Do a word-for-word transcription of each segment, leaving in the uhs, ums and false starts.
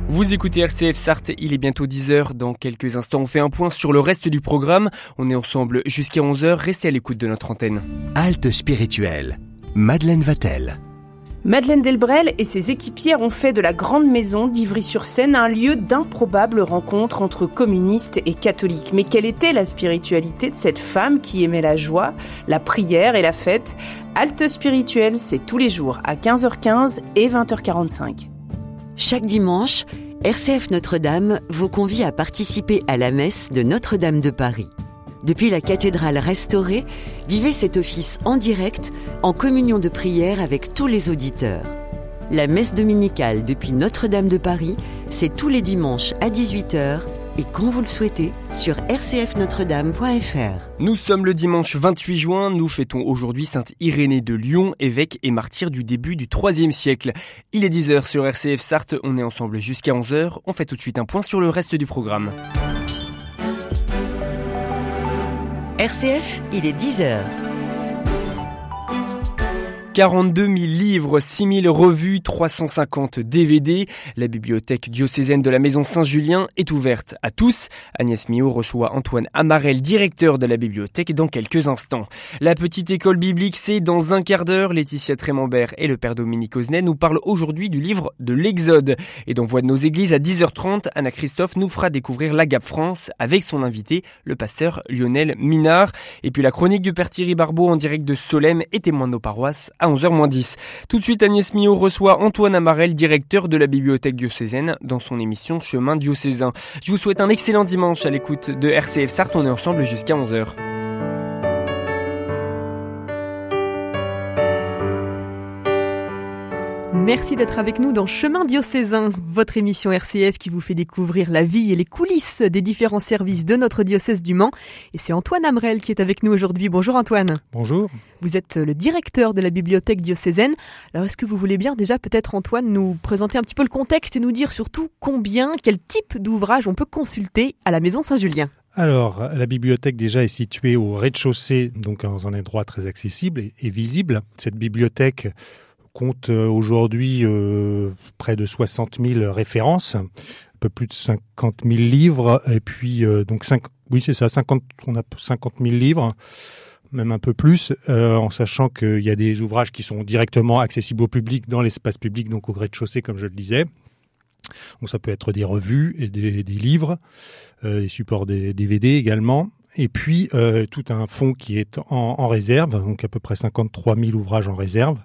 Vous écoutez R C F Sarthe, il est bientôt dix heures. Dans quelques instants, on fait un point sur le reste du programme. On est ensemble jusqu'à onze heures. Restez à l'écoute de notre antenne. Halte spirituelle. Madeleine Vatel. Madeleine Delbrel et ses équipières ont fait de la Grande Maison d'Ivry-sur-Seine un lieu d'improbables rencontres entre communistes et catholiques. Mais quelle était la spiritualité de cette femme qui aimait la joie, la prière et la fête ? Halte spirituelle, c'est tous les jours à quinze heures quinze et vingt heures quarante-cinq. Chaque dimanche, R C F Notre-Dame vous convie à participer à la messe de Notre-Dame de Paris. Depuis la cathédrale restaurée, vivez cet office en direct, en communion de prière avec tous les auditeurs. La messe dominicale depuis Notre-Dame de Paris, c'est tous les dimanches à dix-huit heures et quand vous le souhaitez sur r c f notre dame point f r. Nous sommes le dimanche vingt-huit juin, nous fêtons aujourd'hui Sainte Irénée de Lyon, évêque et martyr du début du troisième siècle. Il est dix heures sur R C F Sarthe, on est ensemble jusqu'à onze heures, on fait tout de suite un point sur le reste du programme. R C F, il est dix heures. quarante-deux mille livres, six mille revues, trois cent cinquante D V D. La bibliothèque diocésaine de la Maison Saint-Julien est ouverte à tous. Agnès Miot reçoit Antoine Amarel, directeur de la bibliothèque, dans quelques instants. La petite école biblique, c'est dans un quart d'heure. Laetitia Trémembert et le père Dominique Osnet nous parlent aujourd'hui du livre de l'Exode. Et dans Voix de nos églises, à dix heures trente, Anna Christophe nous fera découvrir l'Agape France avec son invité, le pasteur Lionel Minard. Et puis la chronique du père Thierry Barbeau en direct de Solesmes et témoin de nos paroisses à onze heures moins dix. Tout de suite, Agnès Miot reçoit Antoine Amarel, directeur de la bibliothèque diocésaine, dans son émission Chemin diocésain. Je vous souhaite un excellent dimanche à l'écoute de R C F Sarthe. On est ensemble jusqu'à onze heures. Merci d'être avec nous dans Chemin diocésain, votre émission R C F qui vous fait découvrir la vie et les coulisses des différents services de notre diocèse du Mans. Et c'est Antoine Amarel qui est avec nous aujourd'hui. Bonjour Antoine. Bonjour. Vous êtes le directeur de la bibliothèque diocésaine. Alors est-ce que vous voulez bien déjà peut-être Antoine nous présenter un petit peu le contexte et nous dire surtout combien, quel type d'ouvrage on peut consulter à la Maison Saint-Julien ? Alors, la bibliothèque déjà est située au rez-de-chaussée, donc dans un endroit très accessible et, et visible. Cette bibliothèque compte aujourd'hui euh, près de soixante mille références, un peu plus de cinquante mille livres, et puis euh, donc cinq, oui c'est ça, cinquante, on a cinquante mille livres, même un peu plus, euh, en sachant qu'il y a des ouvrages qui sont directement accessibles au public dans l'espace public, donc au rez-de-chaussée comme je le disais. Donc ça peut être des revues et des, des livres, euh, des supports des D V D également. Et puis euh, tout un fonds qui est en, en réserve, donc à peu près cinquante-trois mille ouvrages en réserve.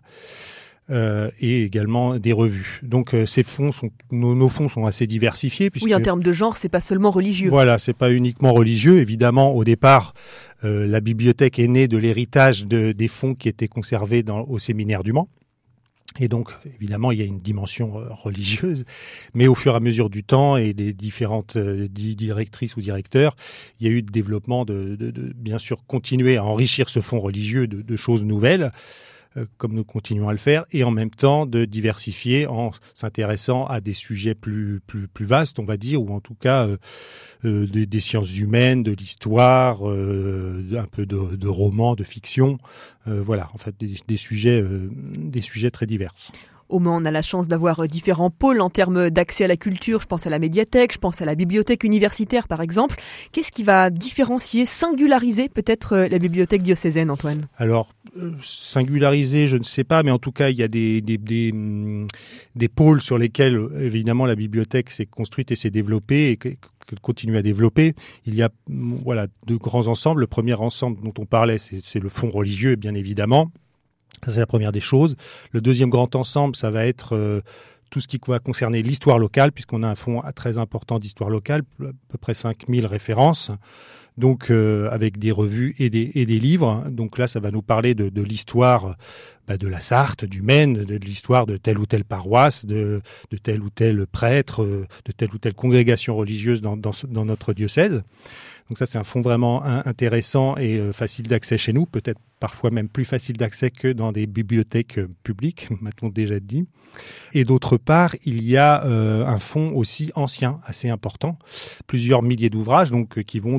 Euh, et également des revues. Donc euh, ces fonds sont, nos, nos fonds sont assez diversifiés. Puisque, oui, en termes de genre, c'est pas seulement religieux. Voilà, c'est pas uniquement religieux. Évidemment, au départ, euh, la bibliothèque est née de l'héritage de, des fonds qui étaient conservés dans, au séminaire du Mans. Et donc, évidemment, il y a une dimension euh, religieuse, mais au fur et à mesure du temps et des différentes euh, directrices ou directeurs, il y a eu le développement de, de, de bien sûr, continuer à enrichir ce fonds religieux de, de choses nouvelles, comme nous continuons à le faire, et en même temps de diversifier en s'intéressant à des sujets plus plus plus vastes, on va dire, ou en tout cas euh, euh, des, des sciences humaines, de l'histoire, euh, un peu de, de romans, de fiction, euh, voilà, en fait des, des sujets euh, des sujets très divers. Au Mans, on a la chance d'avoir différents pôles en termes d'accès à la culture. Je pense à la médiathèque, je pense à la bibliothèque universitaire, par exemple. Qu'est-ce qui va différencier, singulariser peut-être la bibliothèque diocésaine, Antoine ? Alors, euh, singulariser, je ne sais pas, mais en tout cas, il y a des, des, des, des pôles sur lesquels, évidemment, la bibliothèque s'est construite et s'est développée et qu'elle continue à développer. Il y a voilà, deux grands ensembles. Le premier ensemble dont on parlait, c'est, c'est le fonds religieux, bien évidemment. Ça, c'est la première des choses. Le deuxième grand ensemble, ça va être euh, tout ce qui va concerner l'histoire locale, puisqu'on a un fonds très important d'histoire locale, à peu près cinq mille références, donc euh, avec des revues et des, et des livres. Donc là, ça va nous parler de, de l'histoire bah, de la Sarthe, du Maine, de, de l'histoire de telle ou telle paroisse, de, de tel ou tel prêtre, de telle ou telle congrégation religieuse dans, dans, dans notre diocèse. Donc ça, c'est un fonds vraiment intéressant et euh, facile d'accès chez nous, peut-être parfois même plus facile d'accès que dans des bibliothèques euh, publiques, m'a-t-on déjà dit. Et d'autre part, il y a euh, un fonds aussi ancien, assez important, plusieurs milliers d'ouvrages, donc euh, qui vont de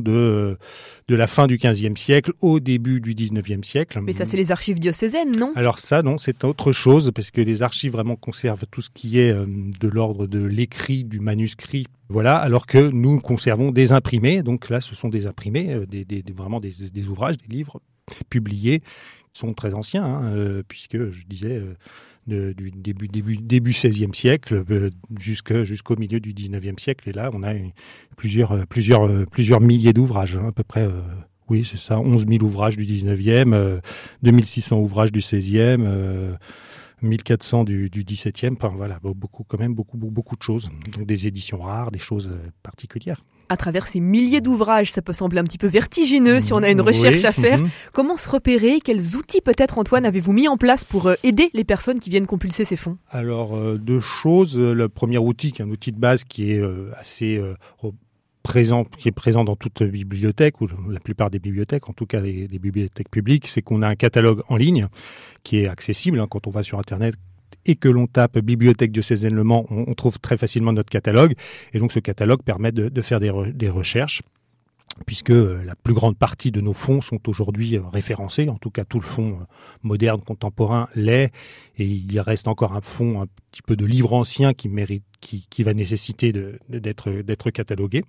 euh, de la fin du quinzième siècle au début du dix-neuvième siècle. Mais ça, c'est les archives diocésaines, non ? Alors ça, non, c'est autre chose, parce que les archives vraiment conservent tout ce qui est euh, de l'ordre de l'écrit, du manuscrit. Voilà, alors que nous conservons des imprimés. Donc là, ce sont des imprimés, euh, des, des, des, vraiment des, des ouvrages, des livres publiés, qui sont très anciens, hein, euh, puisque je disais euh, de, du début, début, début seizième siècle euh, jusqu'au, jusqu'au milieu du dix-neuvième siècle. Et là, on a une, plusieurs, euh, plusieurs, euh, plusieurs milliers d'ouvrages, hein, à peu près. Euh, oui, c'est ça, onze mille ouvrages du dix-neuvième, euh, deux mille six cents ouvrages du seizième, euh, mille quatre cents du, du dix-septième, enfin voilà, beaucoup, quand même beaucoup, beaucoup, beaucoup de choses. Donc des éditions rares, des choses particulières. À travers ces milliers d'ouvrages, ça peut sembler un petit peu vertigineux si on a une recherche oui, à faire. Mm-hmm. Comment se repérer ? Quels outils peut-être, Antoine, avez-vous mis en place pour aider les personnes qui viennent compulser ces fonds ? Alors, euh, deux choses. Le premier outil, qui est un outil de base qui est euh, assez... Euh, présent, qui est présent dans toute bibliothèque, ou la plupart des bibliothèques, en tout cas les, les bibliothèques publiques, c'est qu'on a un catalogue en ligne qui est accessible, hein, quand on va sur Internet et que l'on tape Bibliothèque diocésaine Le Mans, on, on trouve très facilement notre catalogue. Et donc ce catalogue permet de, de faire des, re, des recherches, puisque la plus grande partie de nos fonds sont aujourd'hui référencés, en tout cas tout le fonds moderne, contemporain l'est, et il reste encore un fonds un petit peu de livres anciens qui mérite, qui, qui va nécessiter de, de, d'être, d'être catalogué.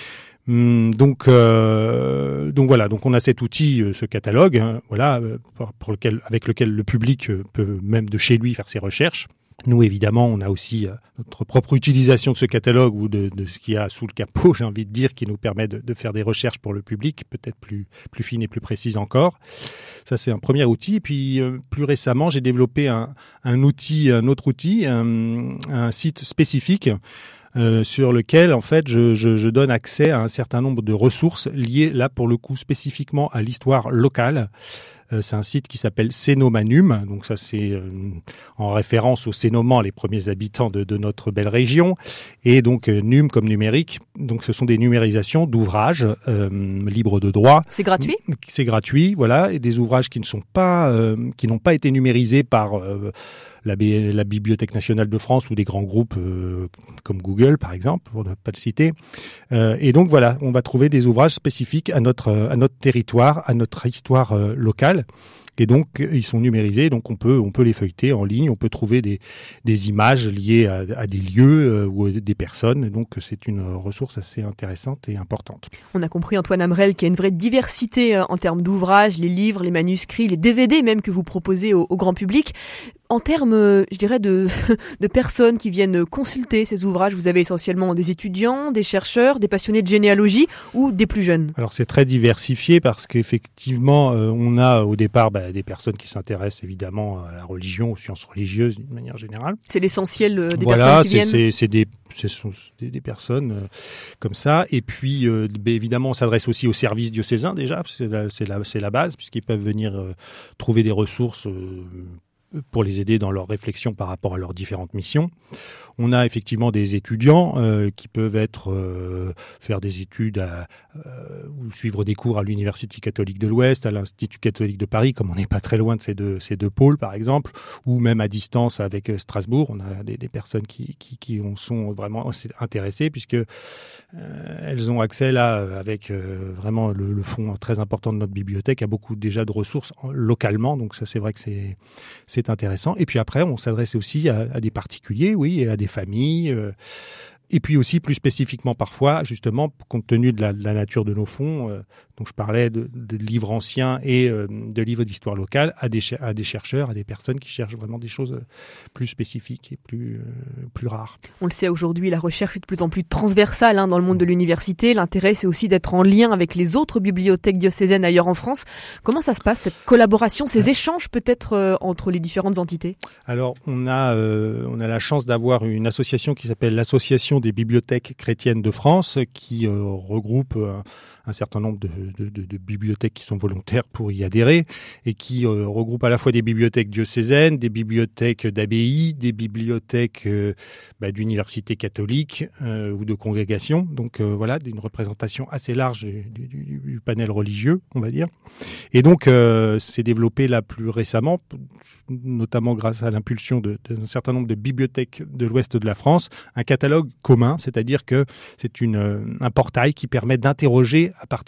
Donc, euh, donc voilà, donc on a cet outil, ce catalogue, hein, voilà, pour, pour lequel, avec lequel le public peut même de chez lui faire ses recherches. Nous, évidemment, on a aussi euh, notre propre utilisation de ce catalogue ou de, de ce qu'il y a sous le capot, j'ai envie de dire, qui nous permet de, de faire des recherches pour le public, peut-être plus, plus fines et plus précises encore. Ça, c'est un premier outil. Et puis, euh, plus récemment, j'ai développé un, un outil, un autre outil, un, un site spécifique euh, sur lequel, en fait, je, je, je donne accès à un certain nombre de ressources liées, là, pour le coup, spécifiquement à l'histoire locale. Euh, c'est un site qui s'appelle Cénomanum, donc ça c'est euh, en référence aux Cénomans, les premiers habitants de, de notre belle région, et donc euh, num comme numérique, donc ce sont des numérisations d'ouvrages euh, libres de droit. C'est gratuit ? C'est gratuit, voilà, et des ouvrages qui ne sont pas, euh, qui n'ont pas été numérisés par euh, la, B- la Bibliothèque nationale de France ou des grands groupes euh, comme Google par exemple, pour ne pas le citer. Euh, et donc voilà, on va trouver des ouvrages spécifiques à notre à notre territoire, à notre histoire euh, locale. Et donc, ils sont numérisés, donc on peut, on peut les feuilleter en ligne, on peut trouver des, des images liées à, à des lieux euh, ou des personnes. Donc, c'est une ressource assez intéressante et importante. On a compris, Antoine Hamrel, qu'il y a une vraie diversité en termes d'ouvrages, les livres, les manuscrits, les D V D même que vous proposez au, au grand public. En termes, je dirais, de, de personnes qui viennent consulter ces ouvrages, vous avez essentiellement des étudiants, des chercheurs, des passionnés de généalogie ou des plus jeunes ? Alors c'est très diversifié parce qu'effectivement, euh, on a au départ bah, des personnes qui s'intéressent évidemment à la religion, aux sciences religieuses d'une manière générale. C'est l'essentiel des voilà, personnes qui viennent ? Voilà, c'est, c'est, des, ce sont des, des personnes euh, comme ça. Et puis, euh, bah, évidemment, on s'adresse aussi aux services diocésains déjà, c'est la, c'est la, c'est la base, puisqu'ils peuvent venir euh, trouver des ressources euh, pour les aider dans leur réflexion par rapport à leurs différentes missions. On a effectivement des étudiants euh, qui peuvent être euh, faire des études à, euh, ou suivre des cours à l'Université catholique de l'Ouest, à l'Institut catholique de Paris, comme on n'est pas très loin de ces deux, ces deux pôles par exemple, ou même à distance avec Strasbourg. On a des, des personnes qui, qui, qui en sont vraiment intéressées puisque euh, elles ont accès là avec euh, vraiment le, le fonds très important de notre bibliothèque à beaucoup déjà de ressources localement. Donc ça c'est vrai que c'est, c'est intéressant. Et puis après on s'adresse aussi à, à des particuliers, oui, et à des familles, euh, et puis aussi plus spécifiquement parfois, justement, compte tenu de la, de la nature de nos fonds, euh, dont je parlais de, de livres anciens et euh, de livres d'histoire locale, à des, à des chercheurs, à des personnes qui cherchent vraiment des choses plus spécifiques et plus, euh, plus rares. On le sait aujourd'hui, la recherche est de plus en plus transversale hein, dans le monde de l'université. L'intérêt, c'est aussi d'être en lien avec les autres bibliothèques diocésaines ailleurs en France. Comment ça se passe, cette collaboration, ces échanges peut-être euh, entre les différentes entités ? Alors, on a, euh, on a la chance d'avoir une association qui s'appelle l'Association des bibliothèques chrétiennes de France, qui euh, regroupe euh, un certain nombre de, de, de, de bibliothèques qui sont volontaires pour y adhérer et qui euh, regroupe à la fois des bibliothèques diocésaines, des bibliothèques d'abbayes, des bibliothèques euh, bah, d'universités catholiques euh, ou de congrégations. Donc euh, voilà, une représentation assez large du, du, du panel religieux, on va dire. Et donc, euh, c'est développé là plus récemment, notamment grâce à l'impulsion de, de, d'un certain nombre de bibliothèques de l'ouest de la France, un catalogue commun, c'est-à-dire que c'est une, un portail qui permet d'interroger à partir d'un, d'un,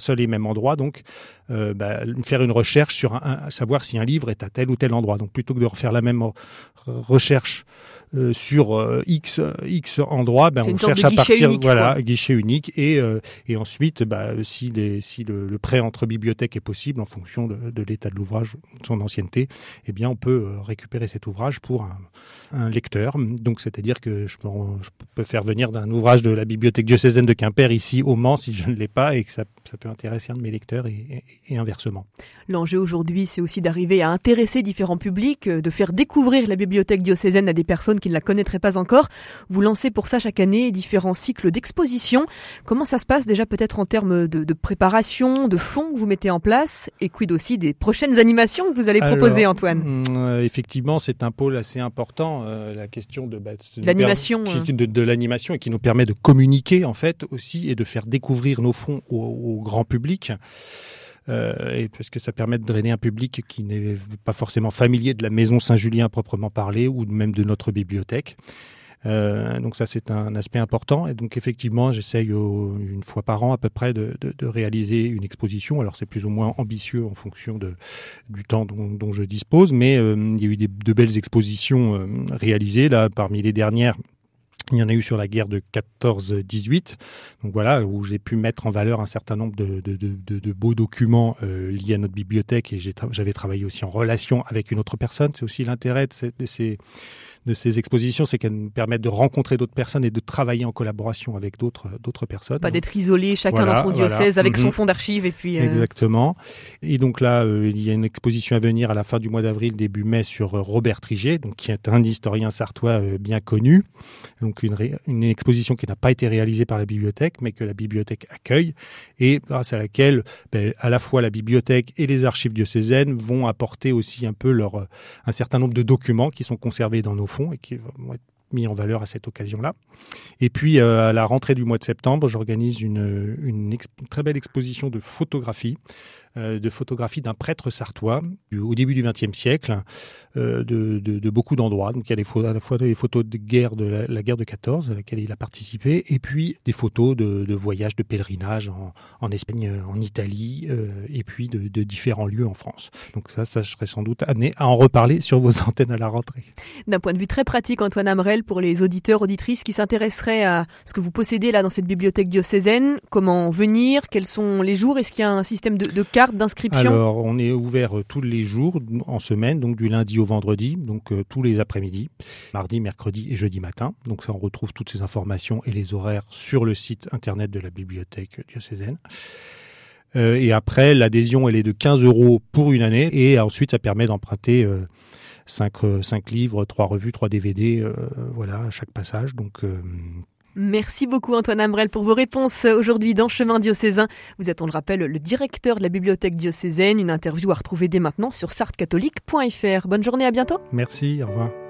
seul et même endroit, donc euh, bah, faire une recherche sur un, un, savoir si un livre est à tel ou tel endroit. Donc plutôt que de refaire la même recherche euh, sur euh, X X endroits, ben on cherche à partir unique, voilà quoi. guichet unique et euh, et ensuite bah, si les, si le, le prêt entre bibliothèques est possible en fonction de, de l'état de l'ouvrage, de son ancienneté, eh bien on peut euh, récupérer cet ouvrage pour un, un lecteur. Donc c'est-à-dire que je peux, je peux faire venir d'un ouvrage de la bibliothèque diocésaine de Quimper ici au Mans si je ne l'ai pas et que ça, ça peut intéresser un de mes lecteurs et, et, et inversement. L'enjeu aujourd'hui, c'est aussi d'arriver à intéresser différents publics, de faire découvrir la bibliothèque diocésaine à des personnes qui ne la connaîtraient pas encore. Vous lancez pour ça chaque année différents cycles d'exposition. Comment ça se passe déjà peut-être en termes de, de préparation, de fonds que vous mettez en place et quid aussi des prochaines animations que vous allez proposer, Alors, Antoine? euh, Effectivement, c'est un pôle assez important, euh, la question de, bah, de l'animation, per- hein. de, de l'animation et qui nous permet de communiquer en fait aussi et de faire découvrir nos fonds au, au grand public. Euh, et parce que ça permet de drainer un public qui n'est pas forcément familier de la maison Saint-Julien proprement parlé ou même de notre bibliothèque. Euh, donc ça c'est un aspect important et donc effectivement j'essaye au, une fois par an à peu près de, de, de réaliser une exposition. Alors c'est plus ou moins ambitieux en fonction de, du temps dont, dont je dispose, mais euh, il y a eu des, de belles expositions euh, réalisées là parmi les dernières. Il y en a eu sur la guerre de quatorze dix-huit, donc voilà, où j'ai pu mettre en valeur un certain nombre de, de, de, de, de beaux documents euh, liés à notre bibliothèque et j'ai tra- j'avais travaillé aussi en relation avec une autre personne. C'est aussi l'intérêt de ces, de ces, de ces expositions, c'est qu'elles nous permettent de rencontrer d'autres personnes et de travailler en collaboration avec d'autres, d'autres personnes. Pas donc, d'être isolé, chacun voilà, dans son diocèse voilà. avec Mm-hmm. son fonds d'archives et puis... Euh... Exactement. Et donc là, euh, il y a une exposition à venir à la fin du mois d'avril, début mai, sur euh, Robert Triget, donc, qui est un historien sartois euh, bien connu. Donc une, ré- une exposition qui n'a pas été réalisée par la bibliothèque, mais que la bibliothèque accueille et grâce à laquelle ben, à la fois la bibliothèque et les archives diocésaines vont apporter aussi un peu leur, un certain nombre de documents qui sont conservés dans nos fonds et qui vont être mis en valeur à cette occasion-là. Et puis, euh, à la rentrée du mois de septembre, j'organise une, une, exp- une très belle exposition de photographie, euh, de photographie d'un prêtre sartois du, au début du vingtième siècle, euh, de, de, de beaucoup d'endroits. Donc, il y a des photos, à la fois des photos de guerre de la, la guerre de quatorze, à laquelle il a participé, et puis des photos de, de voyages, de pèlerinage en, en Espagne, en Italie, euh, et puis de, de différents lieux en France. Donc ça, ça, je serais sans doute amené à en reparler sur vos antennes à la rentrée. D'un point de vue très pratique, Antoine Amrel, pour les auditeurs, auditrices qui s'intéresseraient à ce que vous possédez là dans cette bibliothèque diocésaine, comment venir, quels sont les jours, est-ce qu'il y a un système de, de carte d'inscription? Alors, on est ouvert euh, tous les jours en semaine, donc du lundi au vendredi, donc euh, tous les après-midi, mardi, mercredi et jeudi matin. Donc ça, on retrouve toutes ces informations et les horaires sur le site internet de la bibliothèque diocésaine. Euh, et après, l'adhésion, elle est de quinze euros pour une année et ensuite, ça permet d'emprunter euh, cinq, euh, cinq livres, trois revues, trois D V D, euh, voilà, à chaque passage. Donc... Euh, Merci beaucoup Antoine Amrel pour vos réponses aujourd'hui dans Chemin diocésain. Vous êtes, on le rappelle, le directeur de la bibliothèque diocésaine. Une interview à retrouver dès maintenant sur sarthe catholique point f r. Bonne journée, à bientôt. Merci, au revoir.